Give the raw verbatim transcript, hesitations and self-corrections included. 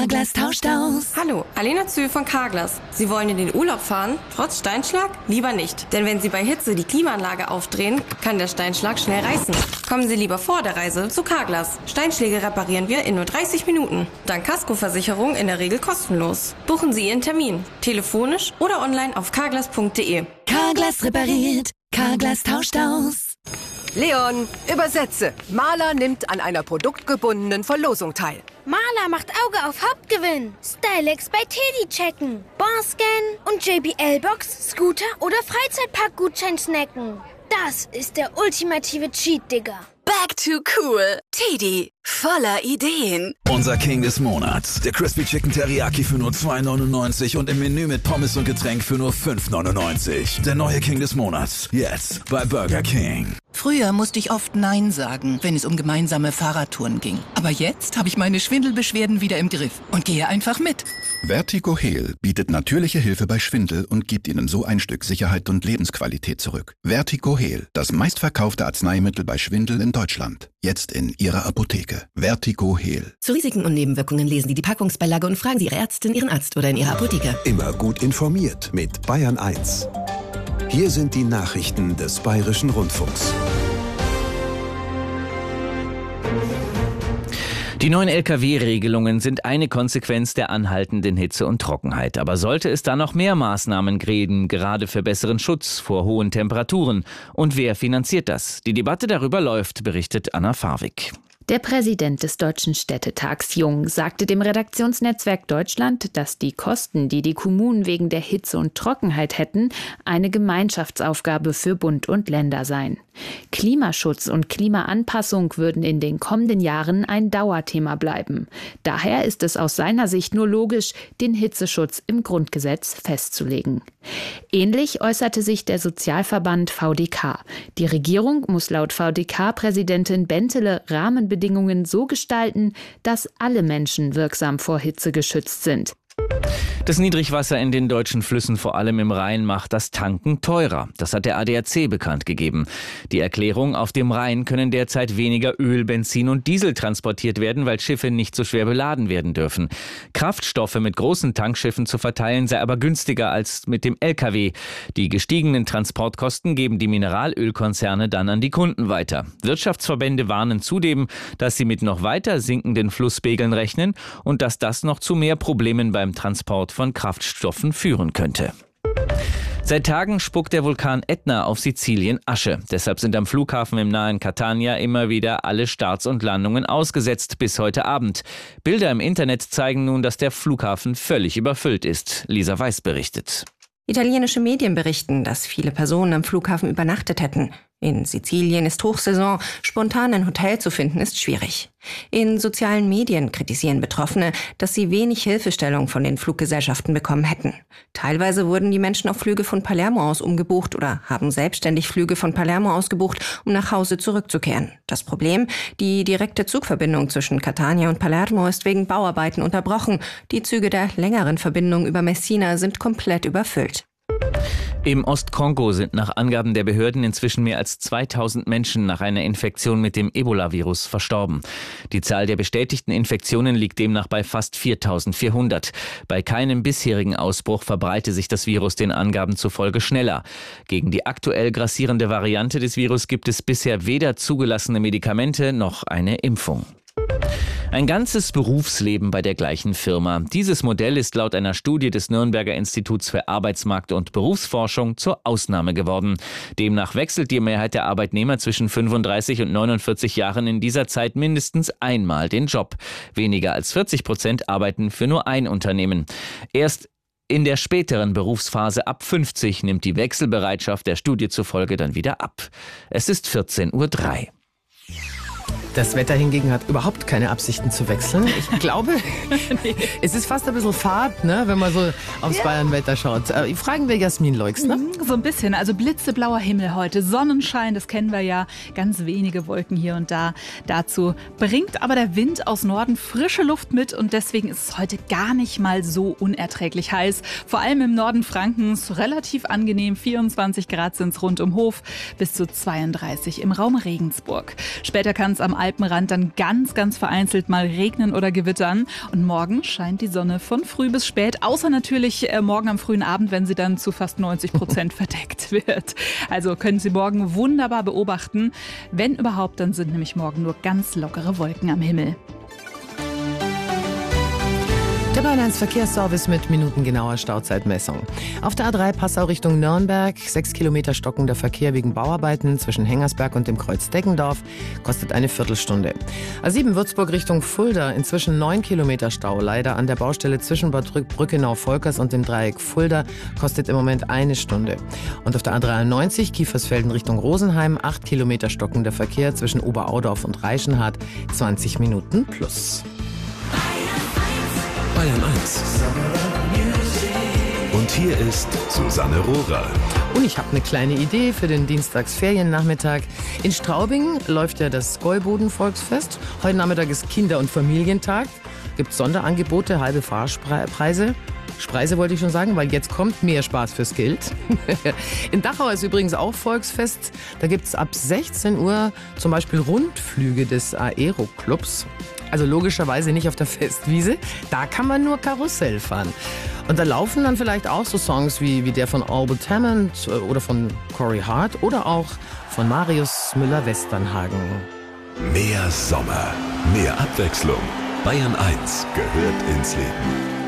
Carglass tauscht aus. Hallo, Alena Zühl von Carglass. Sie wollen in den Urlaub fahren? Trotz Steinschlag? Lieber nicht. Denn wenn Sie bei Hitze die Klimaanlage aufdrehen, kann der Steinschlag schnell reißen. Kommen Sie lieber vor der Reise zu Carglass. Steinschläge reparieren wir in nur dreißig Minuten. Dank Kaskoversicherung in der Regel kostenlos. Buchen Sie Ihren Termin. Telefonisch oder online auf carglass punkt de. Carglass repariert. Carglass tauscht aus. Leon, übersetze. Maler nimmt an einer produktgebundenen Verlosung teil. Maler macht Auge auf Hauptgewinn. Stylex bei Teddy checken. Bonscan und J B L-Box, Scooter oder Freizeitpark-Gutschein snacken. Das ist der ultimative Cheat, Digga. Back to cool. Teddy, voller Ideen. Unser King des Monats. Der Crispy Chicken Teriyaki für nur zwei neunundneunzig und im Menü mit Pommes und Getränk für nur fünf neunundneunzig. Der neue King des Monats. Jetzt bei Burger King. Früher musste ich oft Nein sagen, wenn es um gemeinsame Fahrradtouren ging. Aber jetzt habe ich meine Schwindelbeschwerden wieder im Griff und gehe einfach mit. Vertigo Heal bietet natürliche Hilfe bei Schwindel und gibt Ihnen so ein Stück Sicherheit und Lebensqualität zurück. Vertigo Heal, das meistverkaufte Arzneimittel bei Schwindel in Deutschland. Jetzt in Ihrer Apotheke. Vertigo Heal. Zu Risiken und Nebenwirkungen lesen Sie die Packungsbeilage und fragen Sie Ihre Ärztin, Ihren Arzt oder in Ihrer Apotheke. Immer gut informiert mit Bayern eins. Hier sind die Nachrichten des Bayerischen Rundfunks. Die neuen L K W-Regelungen sind eine Konsequenz der anhaltenden Hitze und Trockenheit. Aber sollte es da noch mehr Maßnahmen geben, gerade für besseren Schutz vor hohen Temperaturen? Und wer finanziert das? Die Debatte darüber läuft, berichtet Anna Farwig. Der Präsident des Deutschen Städtetags Jung sagte dem Redaktionsnetzwerk Deutschland, dass die Kosten, die die Kommunen wegen der Hitze und Trockenheit hätten, eine Gemeinschaftsaufgabe für Bund und Länder seien. Klimaschutz und Klimaanpassung würden in den kommenden Jahren ein Dauerthema bleiben. Daher ist es aus seiner Sicht nur logisch, den Hitzeschutz im Grundgesetz festzulegen. Ähnlich äußerte sich der Sozialverband V D K. Die Regierung muss laut V D K-Präsidentin Bentele Rahmenbedingungen so gestalten, dass alle Menschen wirksam vor Hitze geschützt sind. Das Niedrigwasser in den deutschen Flüssen, vor allem im Rhein, macht das Tanken teurer. Das hat der A D A C bekannt gegeben. Die Erklärung: Auf dem Rhein können derzeit weniger Öl, Benzin und Diesel transportiert werden, weil Schiffe nicht so schwer beladen werden dürfen. Kraftstoffe mit großen Tankschiffen zu verteilen sei aber günstiger als mit dem L K W. Die gestiegenen Transportkosten geben die Mineralölkonzerne dann an die Kunden weiter. Wirtschaftsverbände warnen zudem, dass sie mit noch weiter sinkenden Flusspegeln rechnen und dass das noch zu mehr Problemen beim Transport von Kraftstoffen führen könnte. Seit Tagen spuckt der Vulkan Ätna auf Sizilien Asche. Deshalb sind am Flughafen im nahen Catania immer wieder alle Starts und Landungen ausgesetzt bis heute Abend. Bilder im Internet zeigen nun, dass der Flughafen völlig überfüllt ist. Lisa Weiß berichtet. Italienische Medien berichten, dass viele Personen am Flughafen übernachtet hätten. In Sizilien ist Hochsaison, spontan ein Hotel zu finden ist schwierig. In sozialen Medien kritisieren Betroffene, dass sie wenig Hilfestellung von den Fluggesellschaften bekommen hätten. Teilweise wurden die Menschen auf Flüge von Palermo aus umgebucht oder haben selbstständig Flüge von Palermo aus gebucht, um nach Hause zurückzukehren. Das Problem: Die direkte Zugverbindung zwischen Catania und Palermo ist wegen Bauarbeiten unterbrochen. Die Züge der längeren Verbindung über Messina sind komplett überfüllt. Im Ostkongo sind nach Angaben der Behörden inzwischen mehr als zweitausend Menschen nach einer Infektion mit dem Ebola-Virus verstorben. Die Zahl der bestätigten Infektionen liegt demnach bei fast viertausendvierhundert. Bei keinem bisherigen Ausbruch verbreite sich das Virus den Angaben zufolge schneller. Gegen die aktuell grassierende Variante des Virus gibt es bisher weder zugelassene Medikamente noch eine Impfung. Ein ganzes Berufsleben bei der gleichen Firma. Dieses Modell ist laut einer Studie des Nürnberger Instituts für Arbeitsmarkt- und Berufsforschung zur Ausnahme geworden. Demnach wechselt die Mehrheit der Arbeitnehmer zwischen fünfunddreißig und neunundvierzig Jahren in dieser Zeit mindestens einmal den Job. Weniger als vierzig Prozent arbeiten für nur ein Unternehmen. Erst in der späteren Berufsphase ab fünfzig nimmt die Wechselbereitschaft der Studie zufolge dann wieder ab. Es ist vierzehn Uhr drei. Das Wetter hingegen hat überhaupt keine Absichten zu wechseln. Ich glaube, nee. Es ist fast ein bisschen fad, ne, wenn man so aufs ja. Bayernwetter schaut. Äh, fragen wir Jasmin Leixner. Mhm, so ein bisschen. Also blitzeblauer Himmel heute, Sonnenschein, das kennen wir ja. Ganz wenige Wolken hier und da. Dazu bringt aber der Wind aus Norden frische Luft mit und deswegen ist es heute gar nicht mal so unerträglich heiß. Vor allem im Norden Frankens relativ angenehm. vierundzwanzig Grad sind es rund um Hof, bis zu zweiunddreißig im Raum Regensburg. Später kann es am Alpenrand dann ganz, ganz vereinzelt mal regnen oder gewittern. Und morgen scheint die Sonne von früh bis spät, außer natürlich äh, morgen am frühen Abend, wenn sie dann zu fast neunzig Prozent verdeckt wird. Also können Sie morgen wunderbar beobachten. Wenn überhaupt, dann sind nämlich morgen nur ganz lockere Wolken am Himmel. Der Bayern eins Verkehrsservice mit minutengenauer Stauzeitmessung. Auf der A drei Passau Richtung Nürnberg, sechs Kilometer stockender Verkehr wegen Bauarbeiten zwischen Hengersberg und dem Kreuz Deggendorf, kostet eine Viertelstunde. A sieben Würzburg Richtung Fulda, inzwischen neun Kilometer Stau, leider an der Baustelle zwischen Bad Brückenau-Volkers und dem Dreieck Fulda, kostet im Moment eine Stunde. Und auf der A dreiundneunzig Kiefersfelden Richtung Rosenheim, acht Kilometer stockender Verkehr zwischen Oberaudorf und Reichenhard, zwanzig Minuten plus. Bayern eins. Und hier ist Susanne Rohrer. Und ich habe eine kleine Idee für den Dienstagsferiennachmittag. In Straubing läuft ja das Gäuboden-Volksfest. Heute Nachmittag ist Kinder- und Familientag. Gibt Sonderangebote, halbe Fahrpreise. Spreise wollte ich schon sagen, weil jetzt kommt mehr Spaß fürs Geld. In Dachau ist übrigens auch Volksfest. Da gibt es ab sechzehn Uhr zum Beispiel Rundflüge des Aero-Clubs. Also logischerweise nicht auf der Festwiese. Da kann man nur Karussell fahren. Und da laufen dann vielleicht auch so Songs wie, wie der von Albert Hammond oder von Corey Hart oder auch von Marius Müller-Westernhagen. Mehr Sommer, mehr Abwechslung. Bayern eins gehört ins Leben.